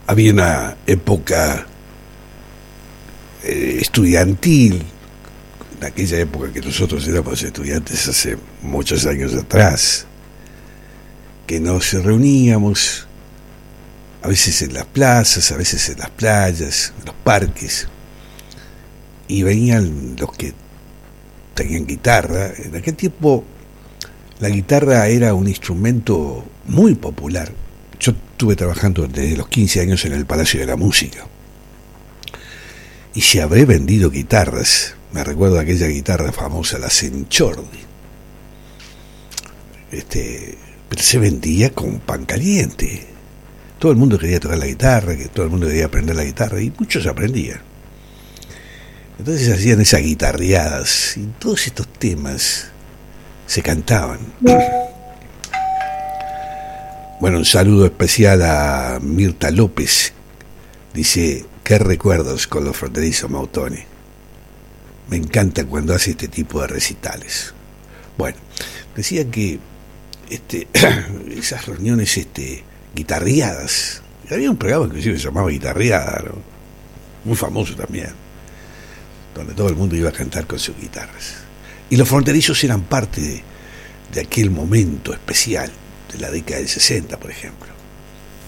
Había una época estudiantil, en aquella época que nosotros éramos estudiantes hace muchos años atrás, que nos reuníamos a veces en las plazas, a veces en las playas, en los parques, y venían los que tenían guitarra. En aquel tiempo la guitarra era un instrumento muy popular. Yo estuve trabajando desde los 15 años en el Palacio de la Música y se habré vendido guitarras. Me recuerdo aquella guitarra famosa, la Senchordi. Pero se vendía con pan caliente. Todo el mundo quería tocar la guitarra, que todo el mundo quería aprender la guitarra, y muchos aprendían. Entonces hacían esas guitarreadas y todos estos temas se cantaban. Bueno, un saludo especial a Mirta López. Dice: qué recuerdos con los Fronterizos, Mautone. Me encanta cuando hace este tipo de recitales. Bueno, decía que esas reuniones guitarreadas, había un programa inclusive que se llamaba Guitarreada, ¿no? Muy famoso también, donde todo el mundo iba a cantar con sus guitarras. Y los Fronterizos eran parte de aquel momento especial de la década del 60, por ejemplo.